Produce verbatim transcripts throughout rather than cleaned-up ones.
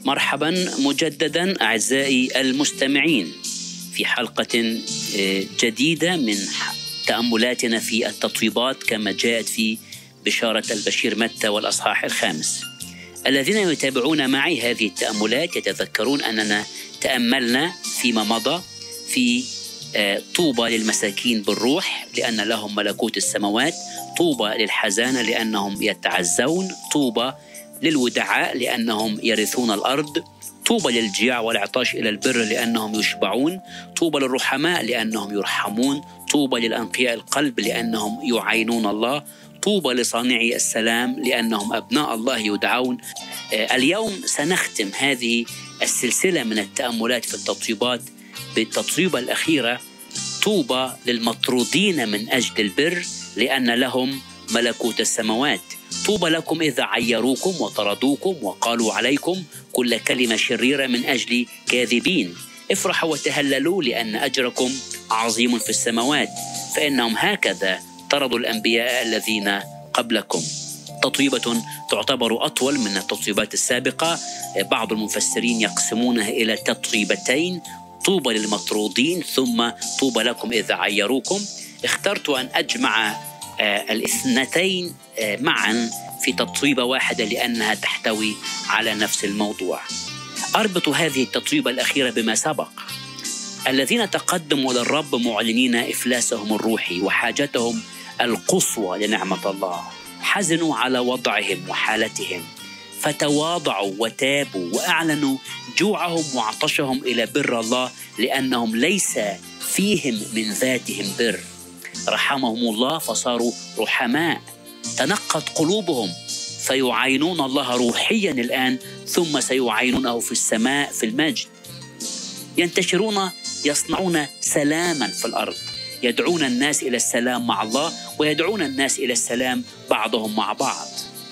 مرحبا مجددا أعزائي المستمعين في حلقة جديدة من تأملاتنا في التطويبات كما جاءت في بشارة البشير متى والأصحاح الخامس. الذين يتابعون معي هذه التأملات يتذكرون أننا تأملنا فيما مضى في طوبى للمساكين بالروح لأن لهم ملكوت السماوات، طوبى للحزانة لأنهم يتعزون، طوبى للودعاء لأنهم يرثون الأرض، طوبى للجياع والعطاش إلى البر لأنهم يشبعون، طوبى للرحماء لأنهم يرحمون، طوبى للأنقياء القلب لأنهم يعينون الله، طوبى لصانعي السلام لأنهم أبناء الله يدعون. اليوم سنختم هذه السلسلة من التأملات في التطويبات بالتطويبة الأخيرة، طوبى للمطرودين من أجل البر لأن لهم ملكوت السماوات. طوبى لكم إذا عيروكم وطردوكم وقالوا عليكم كل كلمة شريرة من أجل كاذبين. افرحوا وتهللوا لأن أجركم عظيم في السماوات فإنهم هكذا طردوا الأنبياء الذين قبلكم. تطويبة تعتبر أطول من التطويبات السابقة، بعض المفسرين يقسمونها إلى تطويبتين، طوبى للمطرودين ثم طوبى لكم إذا عيروكم. اخترت أن أجمع الاثنتين معا في تطويبة واحدة لأنها تحتوي على نفس الموضوع. أربط هذه التطويبة الأخيرة بما سبق. الذين تقدموا للرب معلنين إفلاسهم الروحي وحاجتهم القصوى لنعمة الله، حزنوا على وضعهم وحالتهم فتواضعوا وتابوا وأعلنوا جوعهم وعطشهم إلى بر الله لأنهم ليس فيهم من ذاتهم بر. رحمهم الله فصاروا رحماء، تنقت قلوبهم فيعينون الله روحيا الآن ثم سيعينونه في السماء في المجد. ينتشرون يصنعون سلاما في الأرض، يدعون الناس إلى السلام مع الله ويدعون الناس إلى السلام بعضهم مع بعض.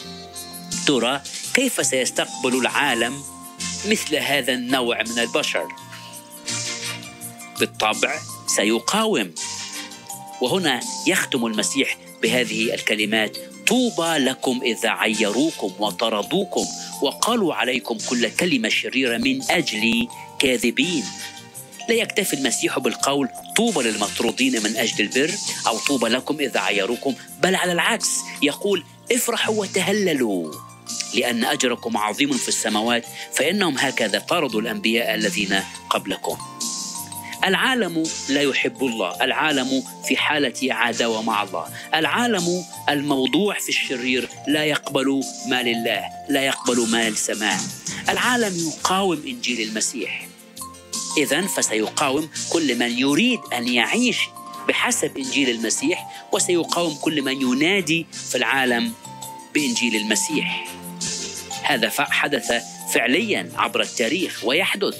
ترى كيف سيستقبل العالم مثل هذا النوع من البشر؟ بالطبع سيقاوم. وهنا يختم المسيح بهذه الكلمات: طوبى لكم إذا عيروكم وطردوكم وقالوا عليكم كل كلمة شريرة من أجل كاذبين. لا يكتفي المسيح بالقول طوبى للمطرودين من أجل البر أو طوبى لكم إذا عيروكم، بل على العكس يقول افرحوا وتهللوا لأن أجركم عظيم في السماوات فإنهم هكذا طردوا الأنبياء الذين قبلكم. العالم لا يحب الله، العالم في حالة عداوة مع الله، العالم الموضوع في الشرير لا يقبل ما لله، لا يقبل ما السماء. العالم يقاوم إنجيل المسيح، إذن فسيقاوم كل من يريد أن يعيش بحسب إنجيل المسيح، وسيقاوم كل من ينادي في العالم بإنجيل المسيح. هذا حدث فعليا عبر التاريخ ويحدث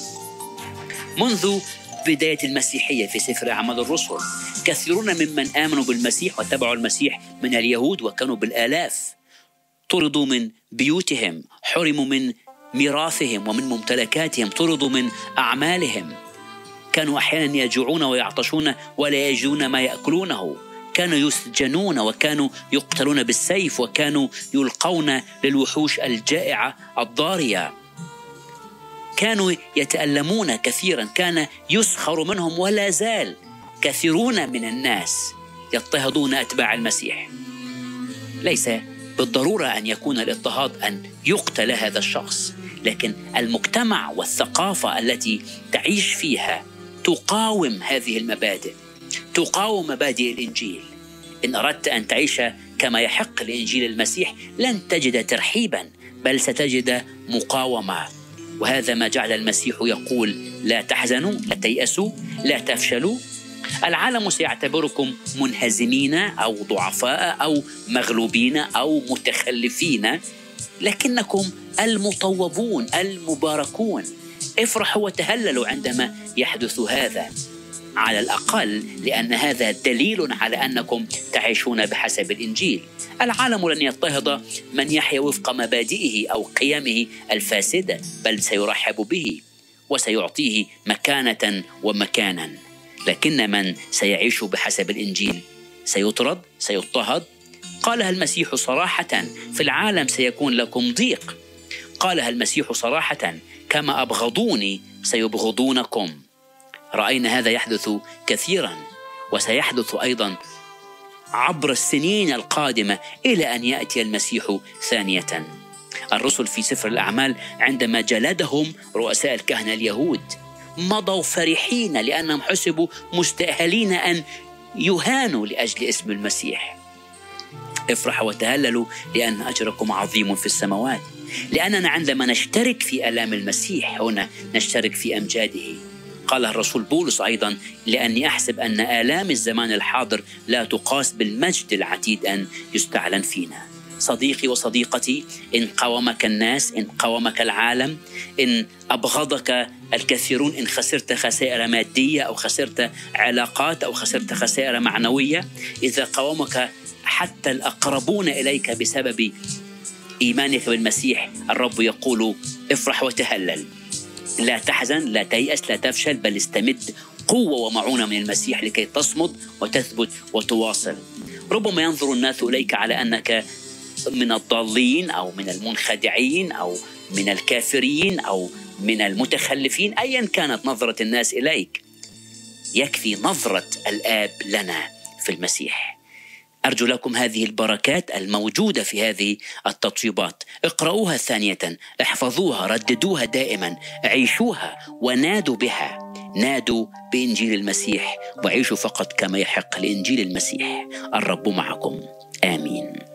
منذ بداية المسيحية. في سفر أعمال الرسل كثيرون ممن آمنوا بالمسيح وتبعوا المسيح من اليهود وكانوا بالآلاف طردوا من بيوتهم، حرموا من ميراثهم ومن ممتلكاتهم، طردوا من أعمالهم، كانوا أحيانا يجوعون ويعطشون ولا يجدون ما يأكلونه، كانوا يسجنون وكانوا يقتلون بالسيف وكانوا يلقون للوحوش الجائعة الضارية، كانوا يتألمون كثيرا، كان يسخر منهم ولا زال كثيرون من الناس يضطهدون أتباع المسيح. ليس بالضرورة أن يكون الاضطهاد أن يقتل هذا الشخص، لكن المجتمع والثقافة التي تعيش فيها تقاوم هذه المبادئ، تقاوم مبادئ الإنجيل. إن أردت أن تعيش كما يحق لإنجيل المسيح لن تجد ترحيبا بل ستجد مقاومة. وهذا ما جعل المسيح يقول لا تحزنوا، لا تيأسوا، لا تفشلوا. العالم سيعتبركم منهزمين أو ضعفاء أو مغلوبين أو متخلفين، لكنكم المطوبون المباركون. افرحوا وتهللوا عندما يحدث هذا، على الأقل لأن هذا دليل على أنكم تعيشون بحسب الإنجيل. العالم لن يضطهد من يحيا وفق مبادئه أو قيمه الفاسدة، بل سيرحب به وسيعطيه مكانة ومكانا. لكن من سيعيش بحسب الإنجيل سيطرد، سيضطهد. قالها المسيح صراحة: في العالم سيكون لكم ضيق. قالها المسيح صراحة: كما أبغضوني سيبغضونكم. رأينا هذا يحدث كثيرا، وسيحدث أيضا عبر السنين القادمة إلى أن يأتي المسيح ثانية. الرسل في سفر الأعمال عندما جلدهم رؤساء الكهنة اليهود مضوا فرحين لأنهم حسبوا مستأهلين أن يهانوا لأجل اسم المسيح. افرحوا وتهللوا لأن أجركم عظيم في السماوات. لأننا عندما نشترك في آلام المسيح هنا نشترك في أمجاده. قال الرسول بولس أيضا: لأني أحسب أن آلام الزمان الحاضر لا تقاس بالمجد العتيد أن يستعلن فينا. صديقي وصديقتي، إن قاومك الناس، إن قاومك العالم، إن أبغضك الكثيرون، إن خسرت خسائر مادية أو خسرت علاقات أو خسرت خسائر معنوية، إذا قاومك حتى الأقربون إليك بسبب إيمانك بالمسيح، الرب يقول: افرح وتهلل، لا تحزن، لا تيأس، لا تفشل، بل استمد قوة ومعونة من المسيح لكي تصمد وتثبت وتواصل. ربما ينظر الناس إليك على أنك من الضالين أو من المنخدعين أو من الكافرين أو من المتخلفين، أيا كانت نظرة الناس إليك، يكفي نظرة الآب لنا في المسيح. أرجو لكم هذه البركات الموجودة في هذه التطيبات. اقرأوها ثانية، احفظوها، رددوها دائما، عيشوها ونادوا بها. نادوا بإنجيل المسيح وعيشوا فقط كما يحق لإنجيل المسيح. الرب معكم. آمين.